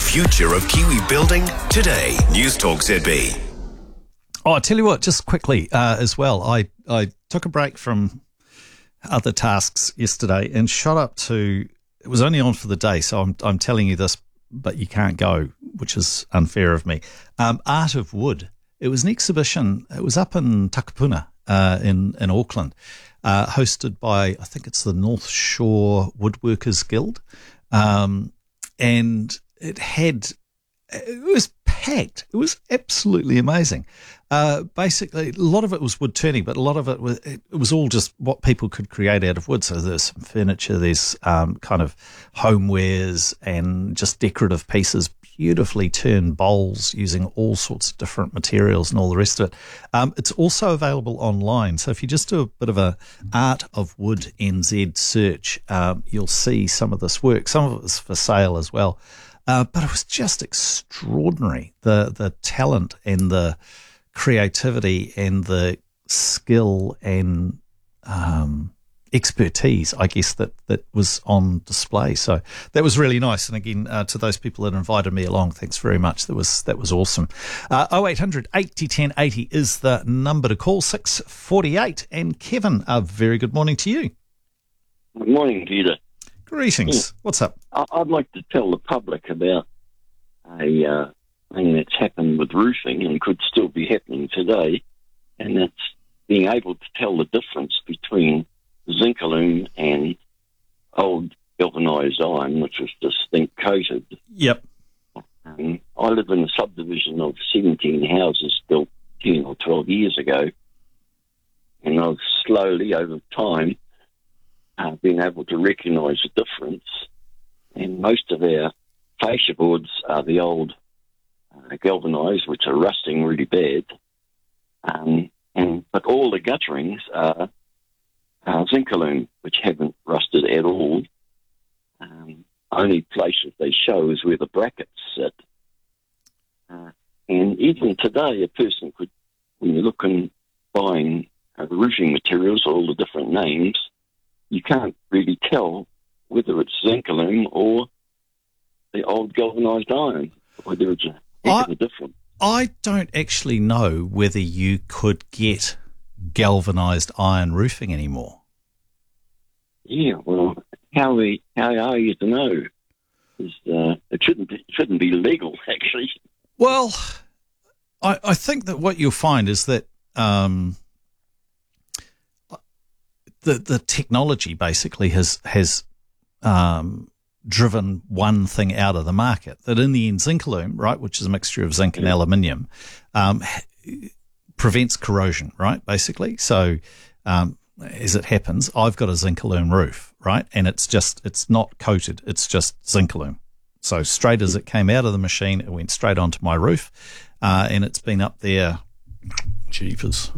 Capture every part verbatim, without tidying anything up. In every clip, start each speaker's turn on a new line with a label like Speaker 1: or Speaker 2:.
Speaker 1: future of Kiwi building today. News Talk Z B.
Speaker 2: Oh, I tell you what, just quickly uh, as well, I, I took a break from other tasks yesterday and shot up to, it was only on for the day, so I'm I'm telling you this, but you can't go, which is unfair of me. Um, Art of Wood. It was an exhibition. It was up in Takapuna uh, in, in Auckland, uh, hosted by, I think it's the North Shore Woodworkers Guild. Um, and it had, it was packed. It was absolutely amazing. Uh, basically, a lot of it was wood turning, but a lot of it was, it was all just what people could create out of wood. So there's some furniture, there's um, kind of homewares and just decorative pieces, beautifully turned bowls using all sorts of different materials and all the rest of it. Um, it's also available online. So if you just do a bit of a Art of Wood N Z search, um, you'll see some of this work. Some of it was for sale as well. Uh, but it was just extraordinary, the the talent and the creativity and the skill and um, expertise, I guess, that, that was on display. So that was really nice. And again, uh, to those people that invited me along, thanks very much. That was that was awesome. Uh, oh eight hundred eighty ten eighty is the number to call, six forty-eight. And Kevin, a very good morning to you.
Speaker 3: Good morning, Peter.
Speaker 2: Greetings. Yeah. What's up?
Speaker 3: I'd like to tell the public about a uh, thing that's happened with roofing and could still be happening today, and that's being able to tell the difference between Zincalume and old galvanised iron, which was just zinc coated.
Speaker 2: Yep.
Speaker 3: Um, I live in a subdivision of seventeen houses built ten or twelve years ago, and I've slowly, over time, uh, been able to recognise the difference. And most of our fascia boards are the old uh, galvanised, which are rusting really bad. Um, and but all the gutterings are uh, Zincalume, which haven't rusted at all. Um, only places they show is where the brackets sit. Uh, and even today, a person could, when you're looking, buying uh, roofing materials, all the different names, you can't really tell whether it's Zincalume or the old galvanised iron, whether it's a heck of a difference.
Speaker 2: I don't actually know whether you could get galvanised iron roofing anymore.
Speaker 3: Yeah, well, how we how are you to know? Is uh, it shouldn't be, it shouldn't be legal, actually.
Speaker 2: Well, I, I think that what you'll find is that um, the the technology basically has has um, driven one thing out of the market. That in the end, Zincalume, right, which is a mixture of zinc and
Speaker 3: Yeah.
Speaker 2: aluminium, um, prevents corrosion, right, basically. So um, as it happens, I've got a Zincalume roof, right, and it's just, it's not coated, it's just Zincalume. So straight as it came out of the machine, it went straight onto my roof, uh, and it's been up there, jeepers,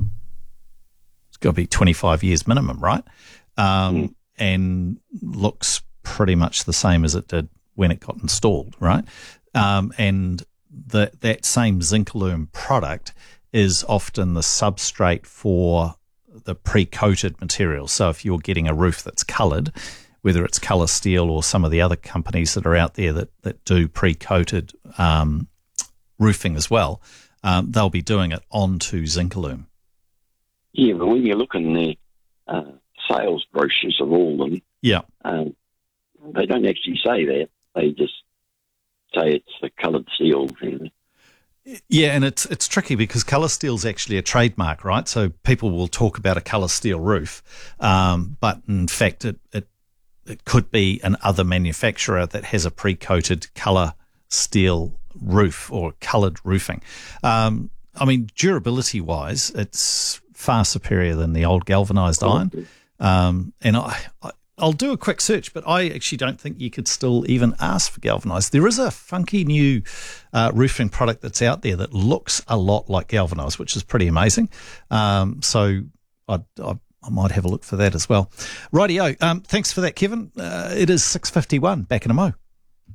Speaker 2: it's got to be twenty-five years minimum, right, um,
Speaker 3: Mm.
Speaker 2: and looks pretty much the same as it did when it got installed, right, um, and the, that same Zincalume product is often the substrate for the pre-coated material. So if you're getting a roof that's coloured, whether it's Colour Steel or some of the other companies that are out there that, that do pre-coated um, roofing as well, um, they'll be doing it onto Zincalume.
Speaker 3: Yeah, but when you look in the uh, sales brochures of all of them,
Speaker 2: Yeah.
Speaker 3: um, they don't actually say that. They just say it's the coloured steel thing.
Speaker 2: Yeah, and it's it's tricky because Colour Steel's actually a trademark, right? So people will talk about a Colour Steel roof, um, but in fact it, it it could be an other manufacturer that has a pre-coated Colour Steel roof or coloured roofing. Um, I mean, durability-wise, it's far superior than the old galvanised iron. Um, and I, I, I'll do a quick search, but I actually don't think you could still even ask for galvanised. There is a funky new uh, roofing product that's out there that looks a lot like galvanised, which is pretty amazing. Um, so I'd, I, I might have a look for that as well. Rightio. Um, thanks for that, Kevin. Uh, it is six fifty-one. Back in a mo.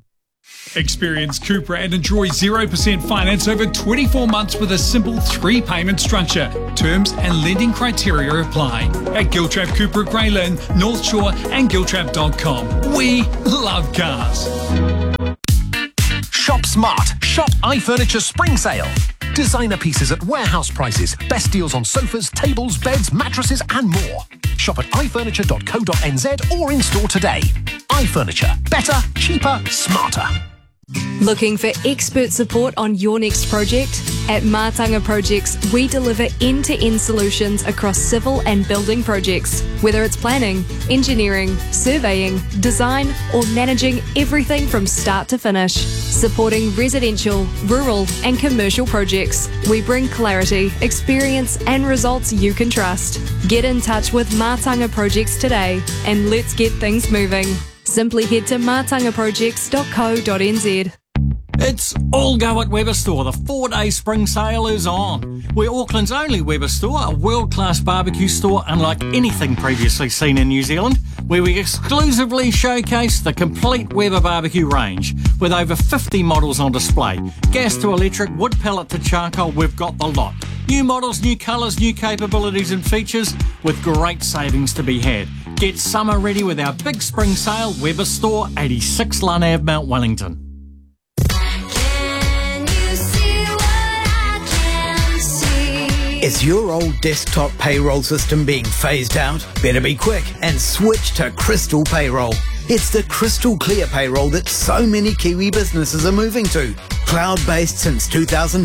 Speaker 4: Experience Cupra and enjoy zero percent finance over twenty-four months with a simple three-payment structure. Terms and lending criteria apply. At Giltrap Cupra Greylin, North Shore and giltrap dot com. We love cars.
Speaker 1: Shop
Speaker 5: smart. Shop iFurniture Spring Sale. Designer pieces at warehouse prices. Best deals on sofas, tables, beds, mattresses and more. Shop at i furniture dot co dot n z or in store today. iFurniture. Better, cheaper, smarter.
Speaker 6: Looking for expert support on your next project? At Mātanga Projects, we deliver end-to-end solutions across civil and building projects. Whether it's planning, engineering, surveying, design, or managing everything from start to finish. Supporting residential, rural, and commercial projects, we bring clarity, experience, and results you can trust. Get in touch with Mātanga Projects today, and let's get things moving. Simply head to mātanga projects dot co dot n z.
Speaker 7: It's all go at Weber Store. The four-day spring sale is on. We're Auckland's only Weber Store, a world-class barbecue store unlike anything previously seen in New Zealand, where we exclusively showcase the complete Weber barbecue range with over fifty models on display. Gas to electric, wood pellet to charcoal, we've got the lot. New models, new colours, new capabilities and features with great savings to be had. Get summer ready with our big spring sale, Weber Store, eighty-six Lunn Avenue, Mount Wellington.
Speaker 8: Is your old desktop payroll system being phased out? Better be quick and switch to Crystal Payroll. It's the crystal clear payroll that so many Kiwi businesses are moving to. Cloud-based since two thousand